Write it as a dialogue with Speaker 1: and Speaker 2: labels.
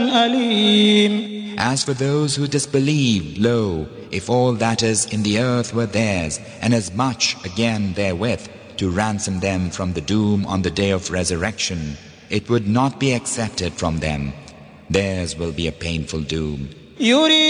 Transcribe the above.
Speaker 1: أليم.
Speaker 2: As for those who disbelieved, lo, if all that is in the earth were theirs, and as much again therewith, to ransom them from the doom on the day of resurrection, it would not be accepted from them. Theirs will be a painful doom.